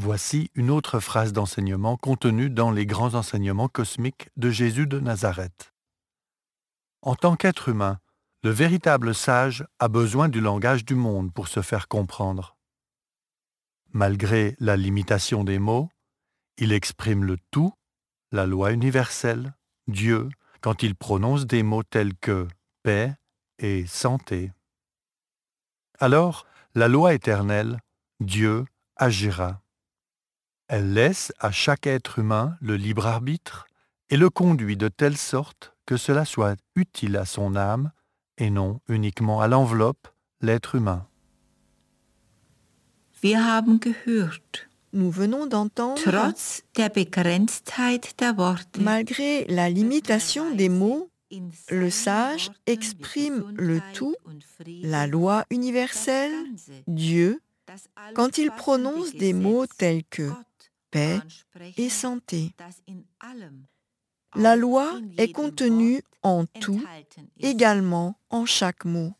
Voici une autre phrase d'enseignement contenue dans les grands enseignements cosmiques de Jésus de Nazareth. En tant qu'être humain, le véritable sage a besoin du langage du monde pour se faire comprendre. Malgré la limitation des mots, il exprime le tout, la loi universelle, Dieu, quand il prononce des mots tels que paix et santé. Alors, la loi éternelle, Dieu, agira. Elle laisse à chaque être humain le libre arbitre et le conduit de telle sorte que cela soit utile à son âme et non uniquement à l'enveloppe, l'être humain. Wir haben gehört, Nous venons d'entendre, trotz der Begrenztheit der Worte, malgré la limitation des mots, le sage exprime le tout, la loi universelle, Dieu, quand il prononce des mots tels que paix et santé. La loi est contenue en tout, également en chaque mot.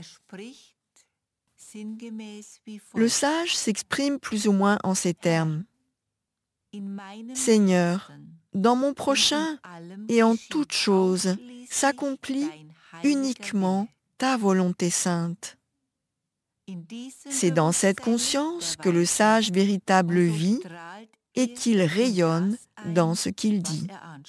Le sage s'exprime plus ou moins en ces termes. Seigneur, dans mon prochain et en toute chose s'accomplit uniquement ta volonté sainte. C'est dans cette conscience que le sage véritable vit et qu'il rayonne dans ce qu'il dit.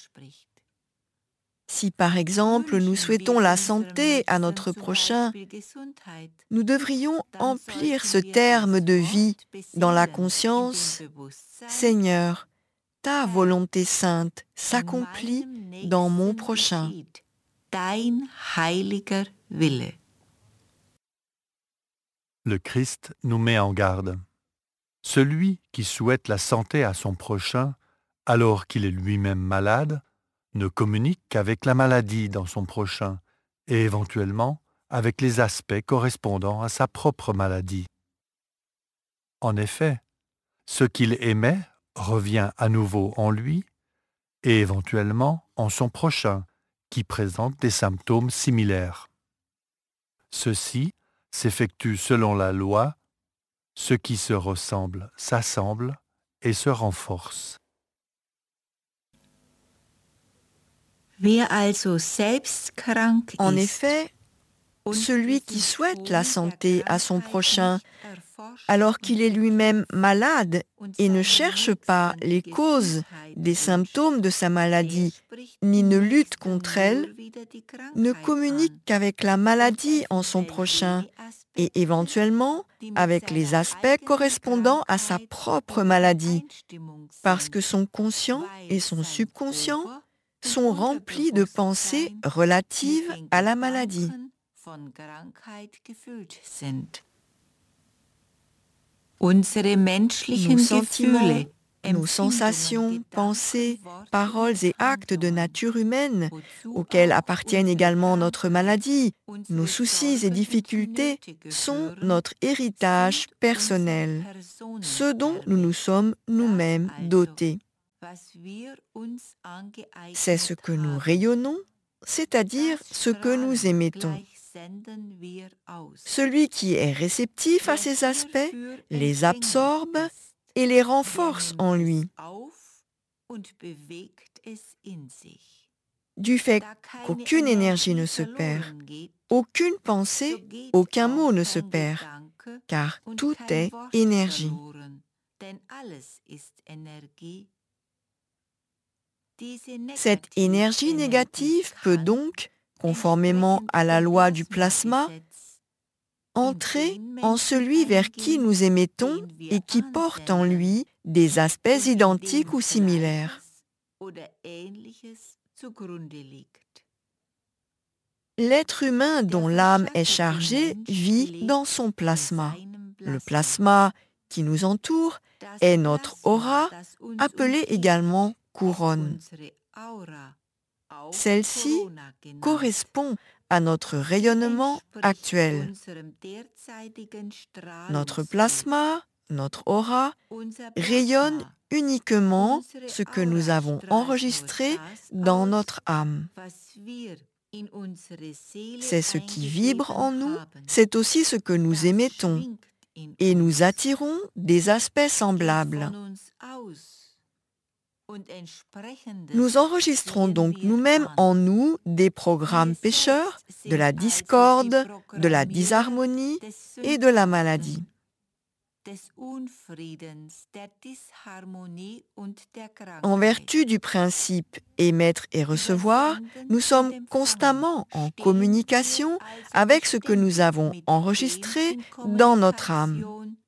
Si par exemple nous souhaitons la santé à notre prochain, nous devrions emplir ce terme de vie dans la conscience « Seigneur, ta volonté sainte s'accomplit dans mon prochain ». Dein heiliger Wille. Le Christ nous met en garde. Celui qui souhaite la santé à son prochain, alors qu'il est lui-même malade, ne communique qu'avec la maladie dans son prochain et éventuellement avec les aspects correspondant à sa propre maladie. En effet, ce qu'il émet revient à nouveau en lui et éventuellement en son prochain qui présente des symptômes similaires. Ceci s'effectue selon la loi, ce qui se ressemble s'assemble et se renforce. Wer also selbst krank En ist effet, celui qui souhaite la santé à son prochain, alors qu'il est lui-même malade et ne cherche pas les causes des symptômes de sa maladie, ni ne lutte contre elle, ne communique qu'avec la maladie en son prochain et éventuellement avec les aspects correspondant à sa propre maladie, parce que son conscient et son subconscient sont remplis de pensées relatives à la maladie. Unsere menschlichen Nos sentiments, Gefühle, nos sensations, pensées, paroles et actes de nature humaine, auxquels appartiennent également notre maladie, nos soucis et difficultés, sont notre héritage personnel, ce dont nous nous sommes nous-mêmes dotés. C'est ce que nous rayonnons, c'est-à-dire ce que nous émettons. Celui qui est réceptif à ces aspects les absorbe et les renforce en lui. Du fait qu'aucune énergie ne se perd, aucune pensée, aucun mot ne se perd, car tout est énergie. Cette énergie négative peut donc, conformément à la loi du plasma, entrer en celui vers qui nous émettons et qui porte en lui des aspects identiques ou similaires. L'être humain dont l'âme est chargée vit dans son plasma. Le plasma qui nous entoure est notre aura, appelée également couronne. Celle-ci correspond à notre rayonnement actuel. Notre plasma, notre aura, rayonne uniquement ce que nous avons enregistré dans notre âme. C'est ce qui vibre en nous, c'est aussi ce que nous émettons. et nous attirons des aspects semblables. Nous enregistrons donc nous-mêmes en nous des programmes pécheurs, de la discorde, de la disharmonie et de la maladie. En vertu du principe émettre et recevoir, nous sommes constamment en communication avec ce que nous avons enregistré dans notre âme.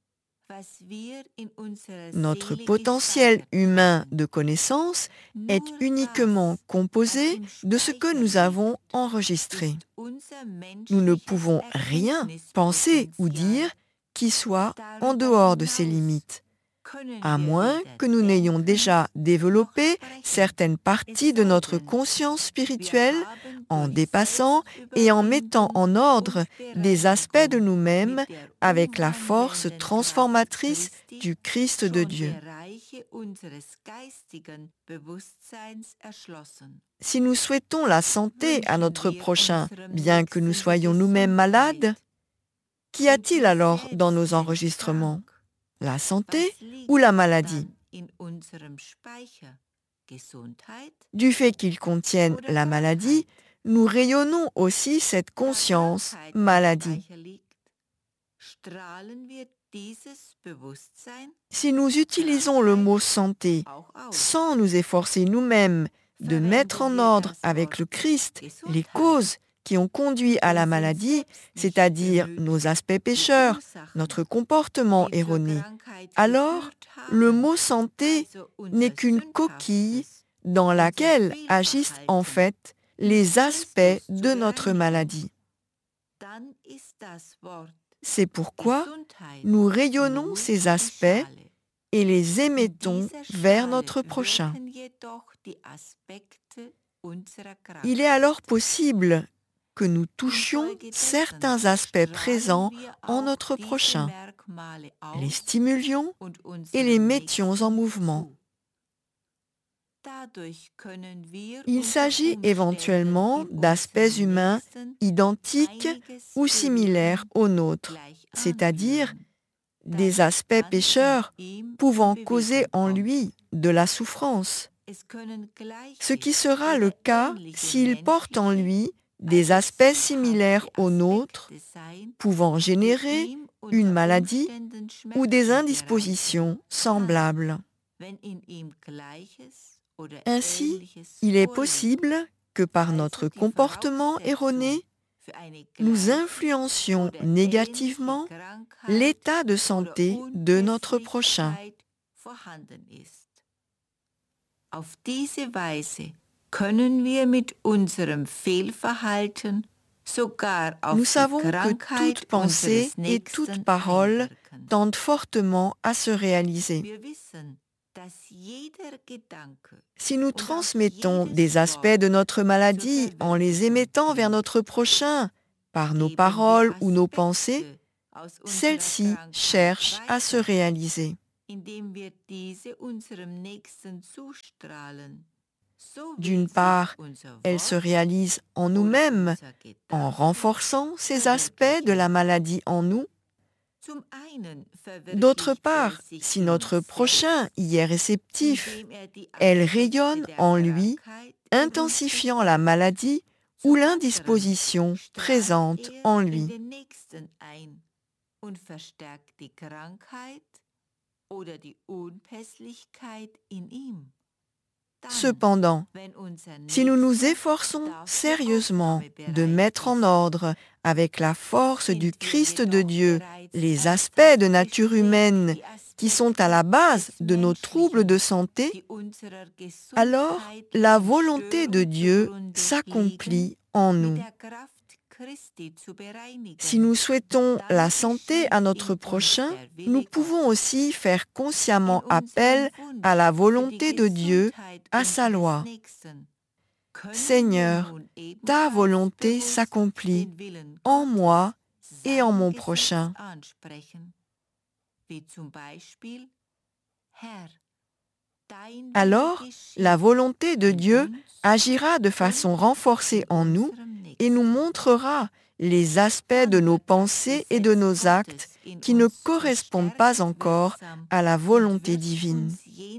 Notre potentiel humain de connaissance est uniquement composé de ce que nous avons enregistré. Nous ne pouvons rien penser ou dire qui soit en dehors de ces limites, à moins que nous n'ayons déjà développé certaines parties de notre conscience spirituelle en dépassant et en mettant en ordre des aspects de nous-mêmes avec la force transformatrice du Christ de Dieu. Si nous souhaitons la santé à notre prochain, bien que nous soyons nous-mêmes malades, qu'y a-t-il alors dans nos enregistrements ? La santé ou la maladie ? Du fait qu'ils contiennent la maladie, nous rayonnons aussi cette conscience maladie. Si nous utilisons le mot santé sans nous efforcer nous-mêmes de mettre en ordre avec le Christ les causes qui ont conduit à la maladie, c'est-à-dire nos aspects pécheurs, notre comportement erroné, alors le mot santé n'est qu'une coquille dans laquelle agissent en fait les aspects de notre maladie. C'est pourquoi nous rayonnons ces aspects et les émettons vers notre prochain. Il est alors possible que nous touchions certains aspects présents en notre prochain, les stimulions et les mettions en mouvement. Il s'agit éventuellement d'aspects humains identiques ou similaires aux nôtres, c'est-à-dire des aspects pécheurs pouvant causer en lui de la souffrance, ce qui sera le cas s'il porte en lui des aspects similaires aux nôtres, pouvant générer une maladie ou des indispositions semblables. Ainsi, il est possible que par notre comportement erroné, nous influencions négativement l'état de santé de notre prochain. Nous savons que toute pensée et toute parole tendent fortement à se réaliser. Si nous transmettons des aspects de notre maladie en les émettant vers notre prochain par nos paroles ou nos pensées, celles-ci cherchent à se réaliser. D'une part, elles se réalisent en nous-mêmes en renforçant ces aspects de la maladie en nous. D'autre part, si notre prochain y est réceptif, elles rayonnent en lui, intensifiant la maladie ou l'indisposition présente en lui. Cependant, si nous nous efforçons sérieusement de mettre en ordre avec la force du Christ de Dieu les aspects de nature humaine qui sont à la base de nos troubles de santé, alors la volonté de Dieu s'accomplit en nous. Si nous souhaitons la santé à notre prochain, nous pouvons aussi faire consciemment appel à la volonté de Dieu, à sa loi. Seigneur, ta volonté s'accomplit en moi et en mon prochain. Alors, la volonté de Dieu agira de façon renforcée en nous et nous montrera les aspects de nos pensées et de nos actes qui ne correspondent pas encore à la volonté divine.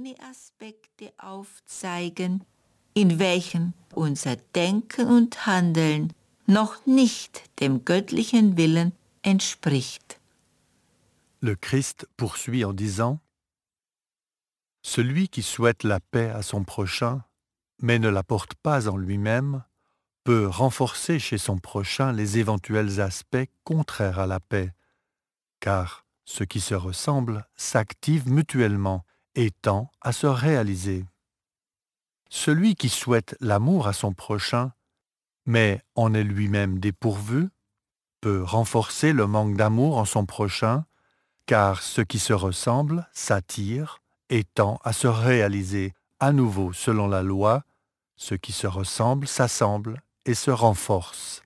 In welchen unser Denken und Handeln noch nicht dem göttlichen Willen entspricht. Le Christ poursuit en disant « Celui qui souhaite la paix à son prochain, mais ne la porte pas en lui-même, peut renforcer chez son prochain les éventuels aspects contraires à la paix, car ceux qui se ressemblent s'activent mutuellement et tendent à se réaliser. Celui qui souhaite l'amour à son prochain, mais en est lui-même dépourvu, peut renforcer le manque d'amour en son prochain, car ceux qui se ressemblent s'attirent et tendent à se réaliser à nouveau selon la loi, ceux qui se ressemblent s'assemblent et se renforcent.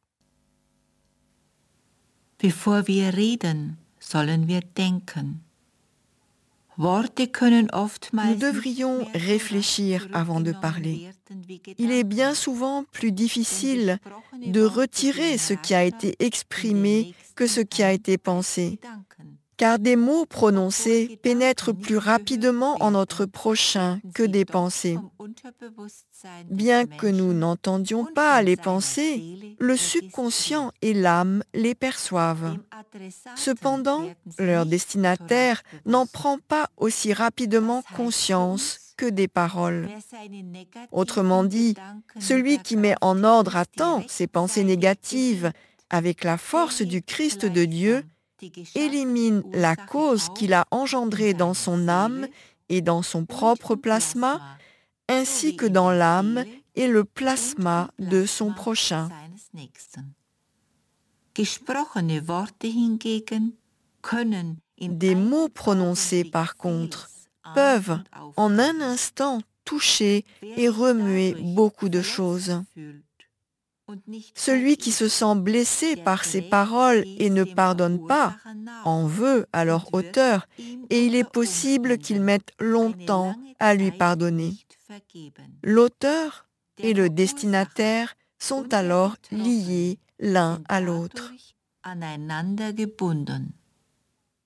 Bevor wir reden, sollen wir denken. Worte können oftmals Nous devrions réfléchir avant de parler. Il est bien souvent plus difficile de retirer ce qui a été exprimé que ce qui a été pensé, car des mots prononcés pénètrent plus rapidement en notre prochain que des pensées. Bien que nous n'entendions pas les pensées, le subconscient et l'âme les perçoivent. Cependant, leur destinataire n'en prend pas aussi rapidement conscience que des paroles. Autrement dit, celui qui met en ordre à temps ses pensées négatives avec la force du Christ de Dieu élimine la cause qu'il a engendrée dans son âme et dans son propre plasma, ainsi que dans l'âme et le plasma de son prochain. Des mots prononcés, par contre, peuvent en un instant toucher et remuer beaucoup de choses. Celui qui se sent blessé par ces paroles et ne pardonne pas en veut à leur auteur, et il est possible qu'il mette longtemps à lui pardonner. L'auteur et le destinataire sont alors liés l'un à l'autre. Aneinander gebunden.